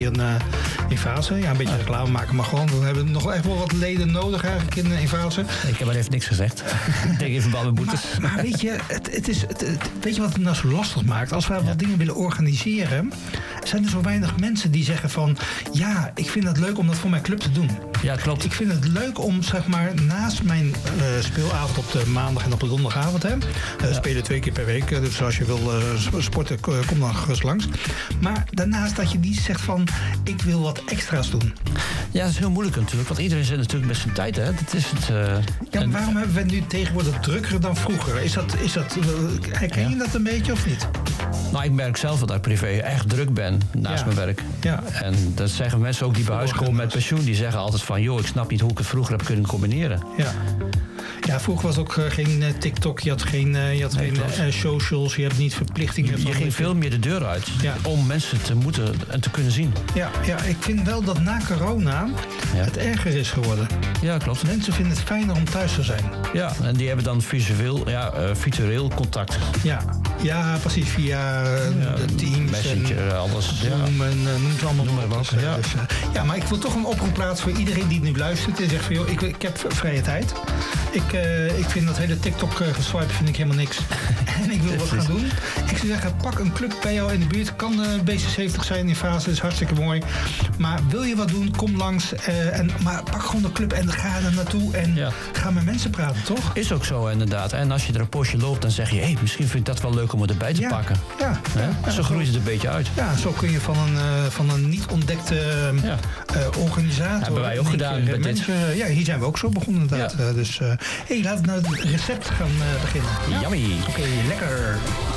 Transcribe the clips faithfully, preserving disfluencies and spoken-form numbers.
In, uh, in fase. Ja, een beetje reclame maken, maar gewoon. We hebben nog echt wel wat leden nodig eigenlijk in, in fase. Ik heb maar even niks gezegd. Ik denk in verband met boetes. Maar, maar weet je, het, het is, het, het, weet je wat het nou zo lastig maakt? Als wij ja. wat dingen willen organiseren, zijn er zo weinig mensen die zeggen van, ja, ik vind het leuk om dat voor mijn club te doen. Ja, klopt. Ik vind het leuk om, zeg maar, naast mijn uh, speelavond op de maandag en op de donderdagavond, hè, uh, ja. spelen twee keer per week. Dus als je wil uh, sporten, kom dan gerust langs. Maar daarnaast dat je niet zegt van, ik wil wat extra's doen. Ja, dat is heel moeilijk natuurlijk, want iedereen zit natuurlijk met zijn tijd, hè. Dat is het. Uh, ja, maar waarom hebben we nu tegenwoordig drukker dan vroeger? Is dat, is dat, uh, herken je ja. dat een beetje of niet? Nou, ik merk zelf dat ik privé echt druk ben naast ja. mijn werk. Ja. En dat zeggen mensen ook die bij huis komen met pensioen, die zeggen altijd van, joh, ik snap niet hoe ik het vroeger heb kunnen combineren. Ja. Ja, vroeger was ook uh, geen uh, TikTok, je had geen, uh, je had nee, geen uh, socials, je hebt niet verplichtingen. Je, je ging veel meer de deur uit ja. om mensen te moeten en te kunnen zien. Ja, ja, ik vind wel dat na corona ja. het erger is geworden. Ja, klopt. Mensen vinden het fijner om thuis te zijn. Ja, en die hebben dan visueel, ja, uh, virtueel contact. Ja, ja precies, via uh, ja, de Teams Messenger, en alles. Zoom ja. en uh, noem het allemaal noem maar wat. Ja. Dus, uh, ja, maar ik wil toch een oproep plaatsen voor iedereen die nu luistert en zegt van, joh, ik, ik heb vrije tijd. Ik, uh, ik vind dat hele TikTok-geswipe vind ik helemaal niks. En ik wil wat gaan doen. Ik zou zeggen, pak een club bij jou in de buurt. Kan uh, B zeventig zijn in fase, dat is hartstikke mooi. Maar wil je wat doen, kom langs. Uh, en, maar pak gewoon de club en ga er naartoe. En ja. ga met mensen praten, toch? Is ook zo, inderdaad. En als je er een postje loopt, dan zeg je, hé, hey, misschien vind ik dat wel leuk om het erbij te ja. pakken. Ja. Ja. Ja. Zo groeit het een beetje uit. Ja, zo kun je van een, uh, van een niet ontdekte uh, ja. uh, organisator... Dat hebben wij ook gedaan met mensen, dit. Ja, hier zijn we ook zo begonnen inderdaad. Ja. Uh, dus, hé, uh, hey, laten we nou het recept gaan uh, beginnen. Ja. Yummy. Oké, okay, lekker.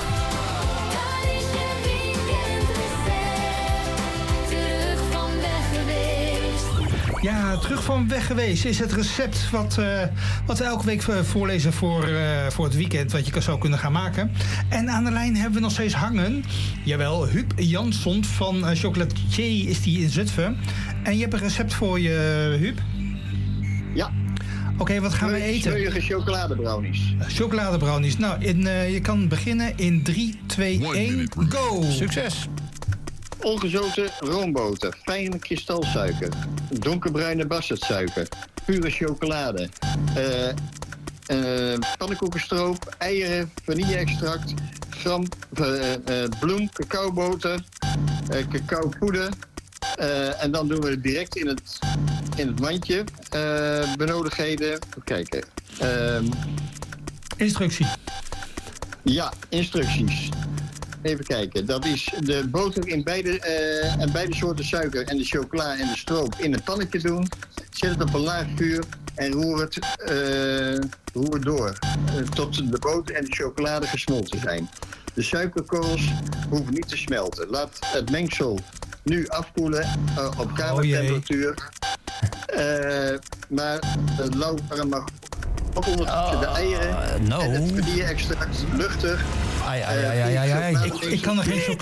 Ja, terug van weg geweest is het recept wat, uh, wat we elke week voorlezen voor, uh, voor het weekend, wat je zou kunnen gaan maken. En aan de lijn hebben we nog steeds hangen, jawel, Huub Jansson van uh, Chocolatier is die in Zutphen. En je hebt een recept voor je, Huub? Ja. Oké, okay, wat gaan we eten? Smeuïge chocoladebrownies. Uh, chocoladebrownies. Nou, in, uh, je kan beginnen in drie, twee, één, go! Succes! Ongezouten roomboter, fijne kristalsuiker, donkerbruine bastardsuiker, pure chocolade, uh, uh, pannenkoekenstroop, eieren, vanille-extract, gram, uh, uh, bloem, cacaoboter, uh, cacaopoeder. Uh, en dan doen we het direct in het, in het mandje. Uh, benodigdheden, even kijken. Uh, Instructie. Ja, instructies. Even kijken, dat is de boter in beide, uh, en beide soorten suiker en de chocola en de stroop in een pannetje doen. Zet het op een laag vuur en roer het, uh, roer door uh, tot de boter en de chocolade gesmolten zijn. De suikerkorrels hoeven niet te smelten. Laat het mengsel nu afkoelen uh, op kamertemperatuur. Uh, maar het lauweren mag ook ondertussen de eieren uh, no. en het vanille-extract luchtig. Ai, ai, ai, ai, ai, ai. Ik, ik kan er geen chocolade